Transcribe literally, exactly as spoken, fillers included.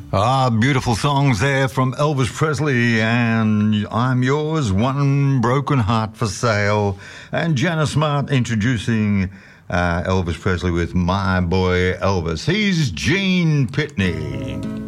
Ah, beautiful songs there from Elvis Presley and I'm Yours, One Broken Heart for Sale. And Janice Smart introducing uh, Elvis Presley with My Boy Elvis. He's Gene Pitney.